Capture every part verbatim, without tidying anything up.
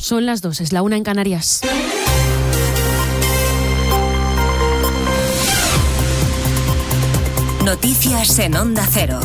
Son las dos, es la una en Canarias. Noticias en Onda Cero.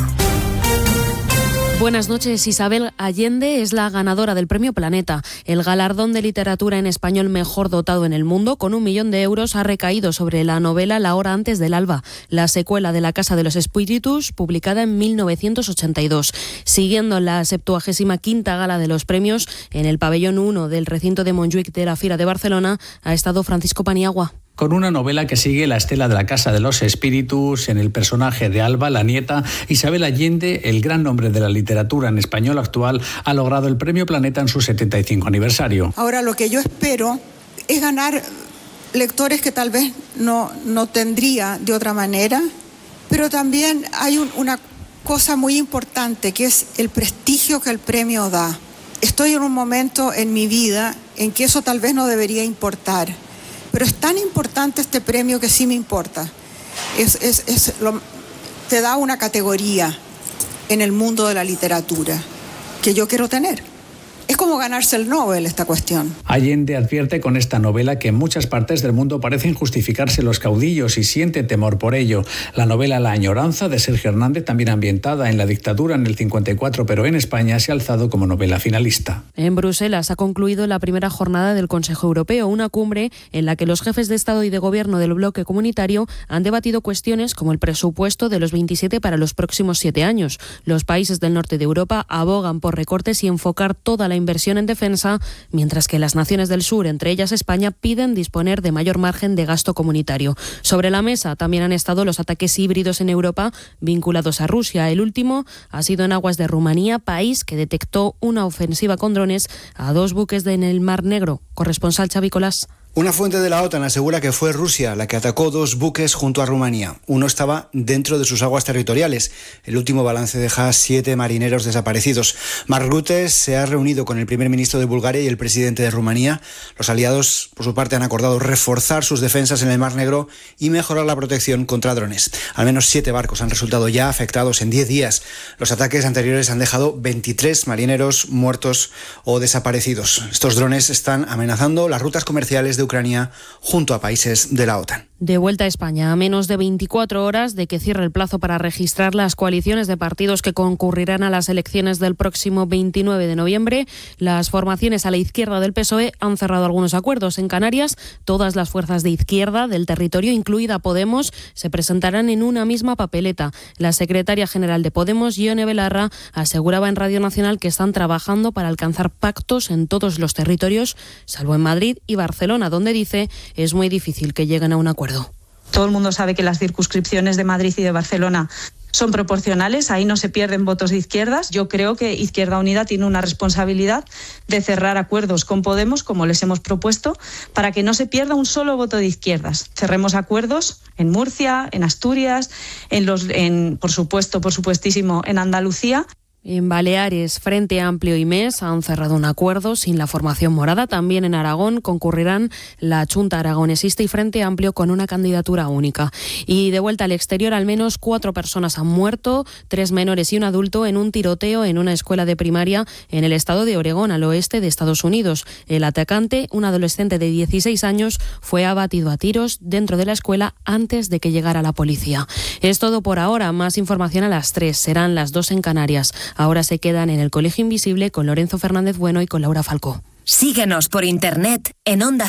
Buenas noches. Isabel Allende es la ganadora del Premio Planeta. El galardón de literatura en español mejor dotado en el mundo, con un millón de euros, ha recaído sobre la novela La hora antes del alba, la secuela de La casa de los espíritus, publicada en mil novecientos ochenta y dos. Siguiendo la septuagésima quinta gala de los premios, en el pabellón uno del recinto de Montjuïc de la Fira de Barcelona, ha estado Francisco Paniagua. Con una novela que sigue la estela de La casa de los espíritus, en el personaje de Alba, la nieta, Isabel Allende, el gran nombre de la literatura en español actual, ha logrado el Premio Planeta en su setenta y cinco aniversario. Ahora lo que yo espero es ganar lectores que tal vez no, no tendría de otra manera, pero también hay un, una cosa muy importante, que es el prestigio que el premio da. Estoy en un momento en mi vida en que eso tal vez no debería importar. Pero es tan importante este premio que sí me importa. Es, es, es lo, te da una categoría en el mundo de la literatura que yo quiero tener. Es como ganarse el Nobel, esta cuestión. Allende advierte con esta novela que en muchas partes del mundo parecen justificarse los caudillos y siente temor por ello. La novela La añoranza, de Sergio Hernández, también ambientada en la dictadura en el cincuenta y cuatro, pero en España, se ha alzado como novela finalista. En Bruselas ha concluido la primera jornada del Consejo Europeo, una cumbre en la que los jefes de Estado y de Gobierno del bloque comunitario han debatido cuestiones como el presupuesto de los veintisiete para los próximos siete años. Los países del norte de Europa abogan por recortes y enfocar toda la inversión en defensa, mientras que las naciones del sur, entre ellas España, piden disponer de mayor margen de gasto comunitario. Sobre la mesa también han estado los ataques híbridos en Europa vinculados a Rusia. El último ha sido en aguas de Rumanía, país que detectó una ofensiva con drones a dos buques en el Mar Negro. Corresponsal Xavi Colás. Una fuente de la OTAN asegura que fue Rusia la que atacó dos buques junto a Rumanía. Uno estaba dentro de sus aguas territoriales. El último balance deja siete marineros desaparecidos. Mark Rutte se ha reunido con el primer ministro de Bulgaria y el presidente de Rumanía. Los aliados, por su parte, han acordado reforzar sus defensas en el Mar Negro y mejorar la protección contra drones. Al menos siete barcos han resultado ya afectados en diez días. Los ataques anteriores han dejado veintitrés marineros muertos o desaparecidos. Estos drones están amenazando las rutas comerciales de Ucrania junto a países de la OTAN. De vuelta a España, a menos de veinticuatro horas de que cierre el plazo para registrar las coaliciones de partidos que concurrirán a las elecciones del próximo veintinueve de noviembre, las formaciones a la izquierda del P S O E han cerrado algunos acuerdos. En Canarias, todas las fuerzas de izquierda del territorio, incluida Podemos, se presentarán en una misma papeleta. La secretaria general de Podemos, Ione Belarra, aseguraba en Radio Nacional que están trabajando para alcanzar pactos en todos los territorios, salvo en Madrid y Barcelona, donde dice es muy difícil que lleguen a un acuerdo. Todo el mundo sabe que las circunscripciones de Madrid y de Barcelona son proporcionales, ahí no se pierden votos de izquierdas. Yo creo que Izquierda Unida tiene una responsabilidad de cerrar acuerdos con Podemos, como les hemos propuesto, para que no se pierda un solo voto de izquierdas. Cerremos acuerdos en Murcia, en Asturias, en los, en, por supuesto, por supuestísimo, en Andalucía. En Baleares, Frente Amplio y M E S han cerrado un acuerdo sin la formación morada. También en Aragón concurrirán la Chunta Aragonesista y Frente Amplio con una candidatura única. Y de vuelta al exterior, al menos cuatro personas han muerto, tres menores y un adulto, en un tiroteo en una escuela de primaria en el estado de Oregón, al oeste de Estados Unidos. El atacante, un adolescente de dieciséis años, fue abatido a tiros dentro de la escuela antes de que llegara la policía. Es todo por ahora. Más información a las tres. Serán las dos en Canarias. Ahora se quedan en el Colegio Invisible con Lorenzo Fernández Bueno y con Laura Falcó. Síguenos por internet en onda